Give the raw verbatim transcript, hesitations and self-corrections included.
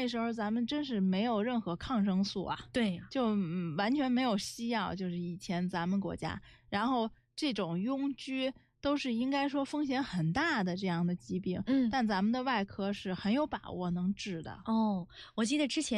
那时候咱们真是没有任何抗生素啊， 对， 就、嗯、完全没有西药，就是以前咱们国家，然后这种痈疽都是应该说风险很大的这样的疾病， 嗯， 但咱们的外科是很有把握能治的。 哦，我记得之前